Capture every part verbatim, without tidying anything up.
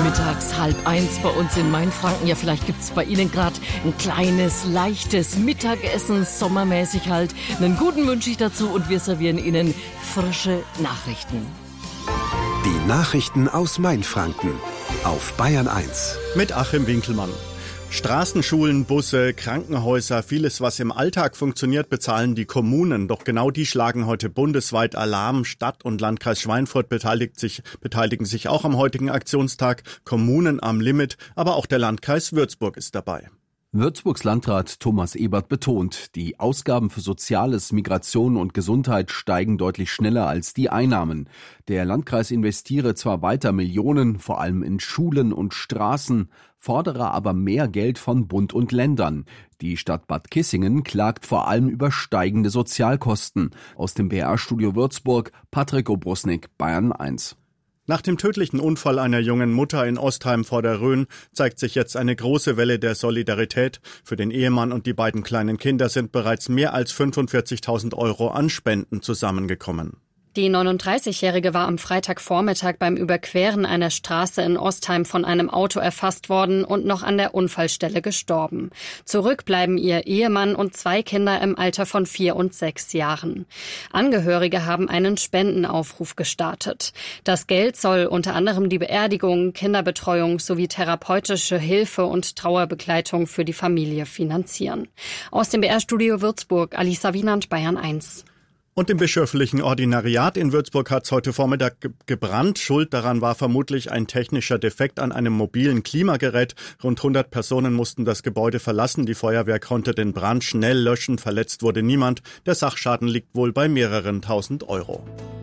Mittags halb eins bei uns in Mainfranken. Ja, vielleicht gibt es bei Ihnen gerade ein kleines, leichtes Mittagessen, sommermäßig halt. Einen guten wünsche ich dazu und wir servieren Ihnen frische Nachrichten. Die Nachrichten aus Mainfranken auf Bayern eins. Mit Achim Winkelmann. Straßen, Schulen, Busse, Krankenhäuser, vieles, was im Alltag funktioniert, bezahlen die Kommunen. Doch genau die schlagen heute bundesweit Alarm. Stadt und Landkreis Schweinfurt beteiligt sich, beteiligen sich auch am heutigen Aktionstag. Kommunen am Limit, aber auch der Landkreis Würzburg ist dabei. Würzburgs Landrat Thomas Ebert betont, die Ausgaben für Soziales, Migration und Gesundheit steigen deutlich schneller als die Einnahmen. Der Landkreis investiere zwar weiter Millionen, vor allem in Schulen und Straßen, fordere aber mehr Geld von Bund und Ländern. Die Stadt Bad Kissingen klagt vor allem über steigende Sozialkosten. Aus dem B R-Studio Würzburg, Patrick Obrusnik, Bayern eins. Nach dem tödlichen Unfall einer jungen Mutter in Ostheim vor der Rhön zeigt sich jetzt eine große Welle der Solidarität. Für den Ehemann und die beiden kleinen Kinder sind bereits mehr als fünfundvierzigtausend Euro an Spenden zusammengekommen. Die neununddreißigjährige war am Freitagvormittag beim Überqueren einer Straße in Ostheim von einem Auto erfasst worden und noch an der Unfallstelle gestorben. Zurück bleiben ihr Ehemann und zwei Kinder im Alter von vier und sechs Jahren. Angehörige haben einen Spendenaufruf gestartet. Das Geld soll unter anderem die Beerdigung, Kinderbetreuung sowie therapeutische Hilfe und Trauerbegleitung für die Familie finanzieren. Aus dem B R-Studio Würzburg, Alisa Wienand, Bayern eins. Und im bischöflichen Ordinariat in Würzburg hat es heute Vormittag ge- gebrannt. Schuld daran war vermutlich ein technischer Defekt an einem mobilen Klimagerät. Rund hundert Personen mussten das Gebäude verlassen. Die Feuerwehr konnte den Brand schnell löschen. Verletzt wurde niemand. Der Sachschaden liegt wohl bei mehreren tausend Euro.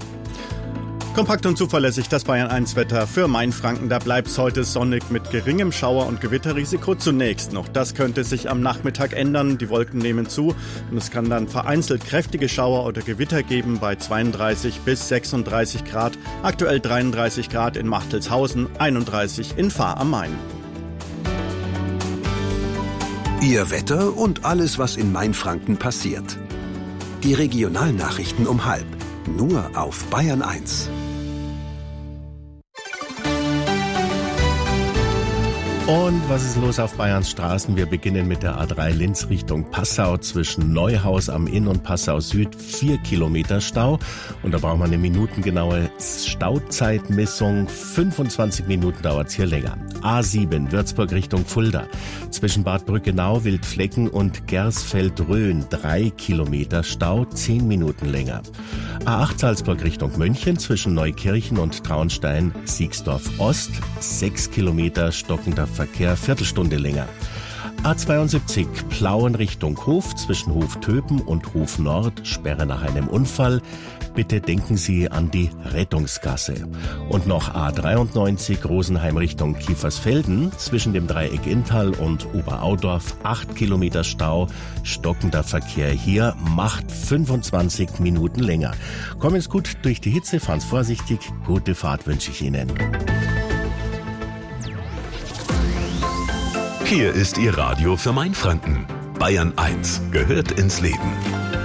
Kompakt und zuverlässig das Bayern eins Wetter für Mainfranken. Da bleibt's heute sonnig mit geringem Schauer- und Gewitterrisiko zunächst noch. Das könnte sich am Nachmittag ändern. Die Wolken nehmen zu und es kann dann vereinzelt kräftige Schauer oder Gewitter geben bei zweiunddreißig bis sechsunddreißig Grad. Aktuell dreiunddreißig Grad in Machtelshausen, einunddreißig in Fahr am Main. Ihr Wetter und alles, was in Mainfranken passiert. Die Regionalnachrichten um halb. Nur auf Bayern eins. Und was ist los auf Bayerns Straßen? Wir beginnen mit der A drei Linz Richtung Passau zwischen Neuhaus am Inn und Passau Süd. Vier Kilometer Stau. Und da braucht man eine minutengenaue Stauzeitmessung. fünfundzwanzig Minuten dauert es hier länger. A sieben Würzburg Richtung Fulda. Zwischen Bad Brückenau, Wildflecken und Gersfeld-Rhön. Drei Kilometer Stau. Zehn Minuten länger. A acht Salzburg Richtung München zwischen Neukirchen und Traunstein-Siegsdorf Ost. Sechs Kilometer stockender Verkehr, Viertelstunde länger. A zweiundsiebzig Plauen Richtung Hof zwischen Hof-Töpen und Hof Nord, Sperre nach einem Unfall. Bitte denken Sie an die Rettungsgasse. Und noch A dreiundneunzig Rosenheim Richtung Kiefersfelden zwischen dem Dreieck Inntal und Oberaudorf. Acht Kilometer Stau, stockender Verkehr hier, macht fünfundzwanzig Minuten länger. Kommen Sie gut durch die Hitze, fahren Sie vorsichtig. Gute Fahrt wünsche ich Ihnen. Hier ist Ihr Radio für Mainfranken. Bayern eins gehört ins Leben.